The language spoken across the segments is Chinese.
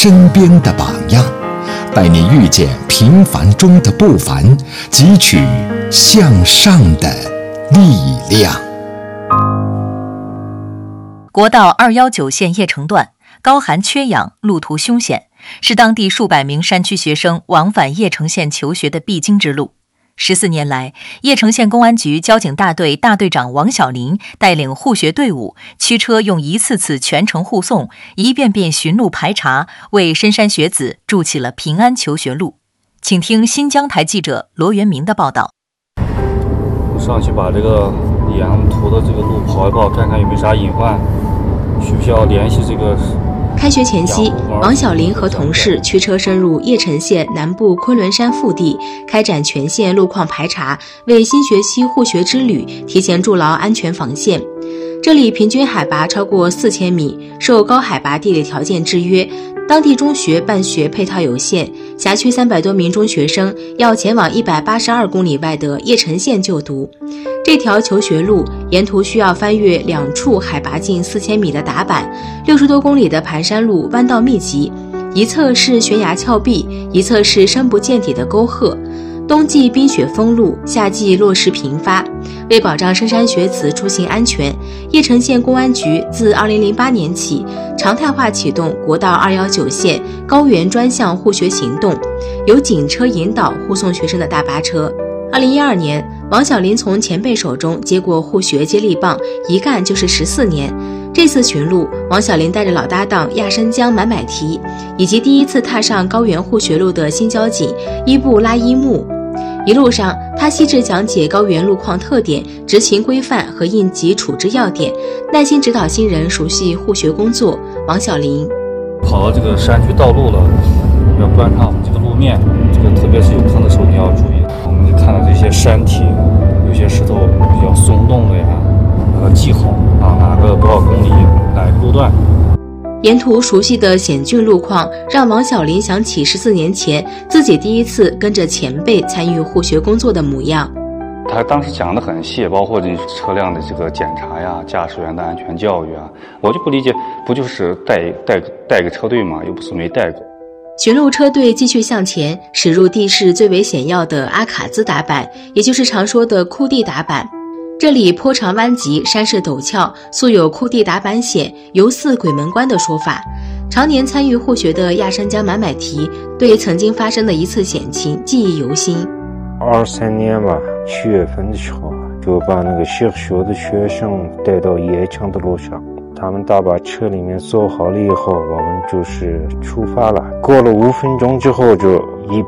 身边的榜样，带你遇见平凡中的不凡，汲取向上的力量。 国道219线邺城段高寒缺氧，路途凶险，是当地数百名山区学生往返邺城县求学的必经之路。14年来，邺城县公安局交警大队大队长王小林带领护学队伍，驱车用一次次全程护送、一遍遍巡路排查，为深山学子筑起了平安求学路。请听新疆台记者罗元明的报道。 上去把这个沿途的这个路跑一跑，看看有没有啥隐患，需不需要联系这个。 开学前夕，王小林和同事驱车深入邺城县南部昆仑山腹地，开展全县路况排查，为新学期护学之旅提前筑牢安全防线。这里平均海拔超过4000米，受高海拔地理条件制约，当地中学办学配套有限，辖区300多名中学生要前往182公里外的邺城县就读。这条求学路沿途需要翻越2处海拔近4000米的打板，60多公里的盘山路弯道密集，一侧是悬崖峭壁，一侧是深不见底的沟壑。冬季冰雪封路，夏季落石频发。为保障深山学子出行安全，邺城县公安局自2008年起常态化启动国道219线高原专项护学行动，由警车引导护送学生的大巴车。2012年，王小林从前辈手中接过护学接力棒，一干就是14年。这次巡路，王小林带着老搭档亚申江买提，以及第一次踏上高原护学路的新交警伊布拉伊木。一路上，他细致讲解高原路况特点、执勤规范和应急处置要点，耐心指导新人熟悉护学工作。王小林跑到这个山区道路了，要观察我们这个路面，这个特别是有坑的时候你要注意。我们看到这些山体，有些石头比较松动的呀，记好啊，哪个多少公里，哪个路段。 沿途熟悉的险峻路况，让王小林想起14年前自己第一次跟着前辈参与护学工作的模样。 他当时讲得很细，包括这车辆的这个检查呀、驾驶员的安全教育啊，我就不理解，不就是带个车队吗？又不是没带过。 巡路车队继续向前，驶入地势最为险要的阿卡兹打板，也就是常说的库地打板。这里坡长弯急，山势陡峭，素有库地打板险、犹似鬼门关的说法。常年参与护学的亚申江买提对曾经发生的一次险情记忆犹新。 23年吧，7月份的时候，就把那个小学的学生带到邺城的路上，他们大巴车里面坐好了以后，我们就是出发了。过了5分钟之后，就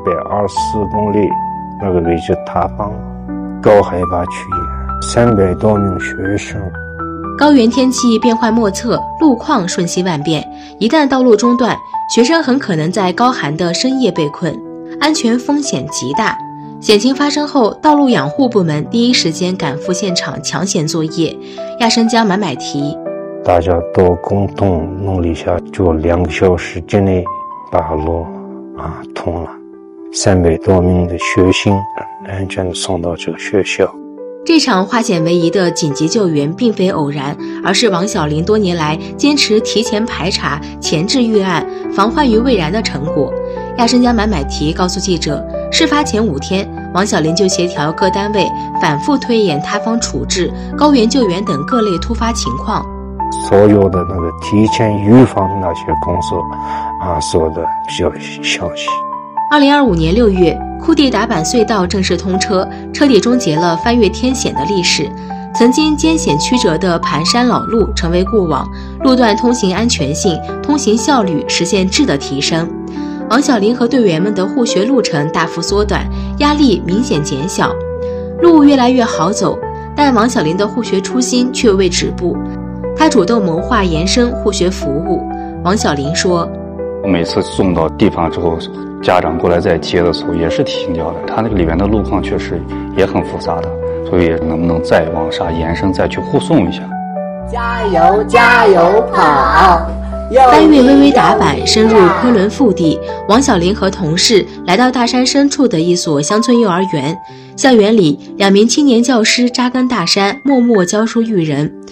124公里，那个位置塌方了，高海拔区域，300多名学生。 高原天气变幻莫测，路况瞬息万变，一旦道路中断，学生很可能在高寒的深夜被困，安全风险极大。险情发生后，道路养护部门第一时间赶赴现场抢险作业。亚申江买提， 大家都共同努力下，就2个小时之内把路通了，300多名的学生安全送到这个学校。 这场化险为夷的紧急救援并非偶然，而是王小林多年来坚持提前排查、前置预案、防患于未然的成果。亚申江买提告诉记者，事发前5天，王小林就协调各单位反复推演塌方处置、高原救援等各类突发情况。 所有的那个提前预防的那些工作做的比较详细。 2025年6月，库地打板隧道正式通车，彻底终结了翻越天险的历史。曾经艰险曲折的盘山老路成为过往，路段通行安全性、通行效率实现质的提升。王小林和队员们的护学路程大幅缩短，压力明显减小，路越来越好走。但王小林的护学初心却未止步，他主动谋划延伸护学服务。王小林说， 每次送到地方之后，家长过来再接的时候也是提心吊胆，他那个里面的路况确实也很复杂的，所以能不能再往上延伸，再去护送一下。 加油加油跑！ 翻越巍巍打板，深入昆仑腹地，王小林和同事来到大山深处的一所乡村幼儿园。校园里，2名青年教师扎根大山，默默教书育人。途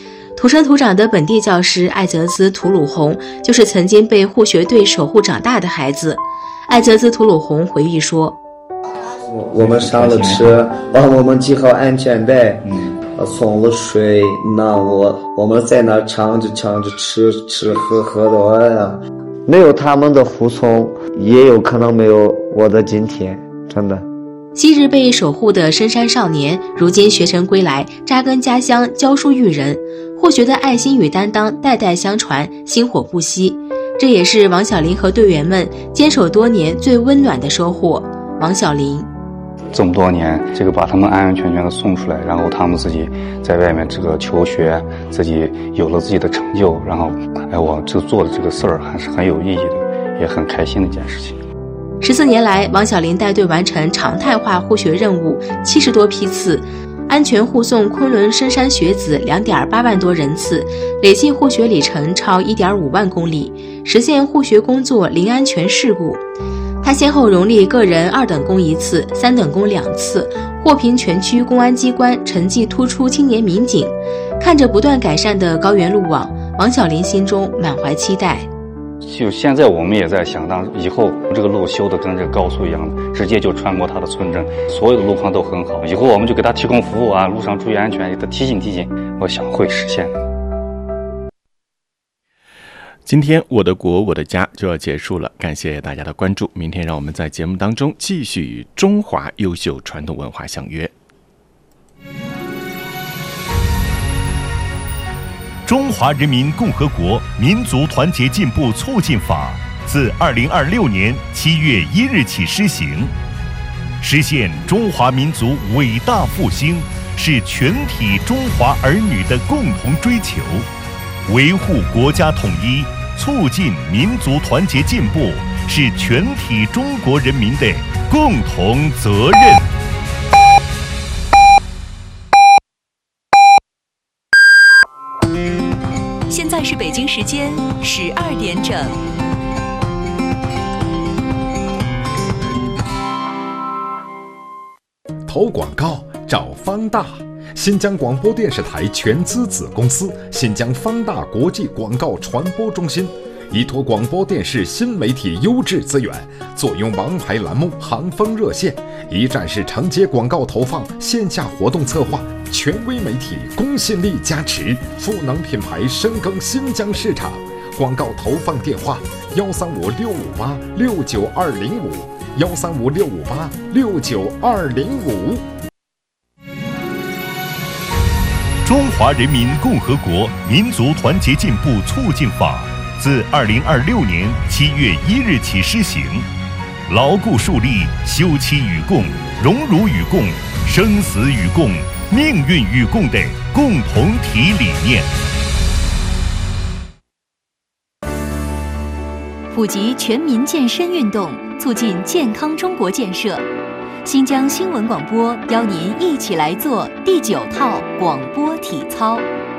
土生土长的本地教师艾泽兹·图鲁洪就是曾经被护学队守护长大的孩子。艾泽兹·图鲁洪回忆说：“ 我们上了车，帮我们系好安全带，送了水，那我们在那唱着吃喝的呀。没有他们的护送，也有可能没有我的今天，真的。” 昔日被守护的深山少年，如今学成归来，扎根家乡，教书育人，护学的爱心与担当代代相传，薪火不息。这也是王小林和队员们坚守多年最温暖的收获。王小林： 这么多年，把他们安安全全的送出来，然后他们自己在外面求学，自己有了自己的成就，然后我做的这个事儿还是很有意义的，也很开心的一件事情。 14年来，王小林带队完成常态化护学任务70多批次，安全护送昆仑深山学子2.8万多人次，累计护学里程超1.5万公里，实现护学工作零安全事故。他先后荣立个人2等功1次、3等功2次，获评全区公安机关成绩突出青年民警。看着不断改善的高原路网，王小林心中满怀期待。 就现在我们也在想，当以后这个路修的跟这个高速一样的，直接就穿过他的村镇，所有的路况都很好，以后我们就给他提供服务啊，路上注意安全，给他提醒，我想会实现的。 今天我的国我的家就要结束了，感谢大家的关注，明天让我们在节目当中继续与中华优秀传统文化相约。 中华人民共和国民族团结进步促进法自2026年7月1日起施行，实现中华民族伟大复兴是全体中华儿女的共同追求，维护国家统一，促进民族团结进步是全体中国人民的共同责任。 现在是北京时间12点整。 投广告找方大，新疆广播电视台全资子公司新疆方大国际广告传播中心，依托广播电视新媒体优质资源，坐拥王牌栏目、行风热线，一站式承接广告投放、线下活动策划，权威媒体公信力加持，赋能品牌深耕新疆市场。广告投放电话：135-658-69205，135-658-69205。 中华人民共和国民族团结进步促进法自2026年7月1日起施行，牢固树立休戚与共、荣辱与共、生死与共、命运与共的共同体理念。 普及全民健身运动，促进健康中国建设。新疆新闻广播邀您一起来做第9套广播体操。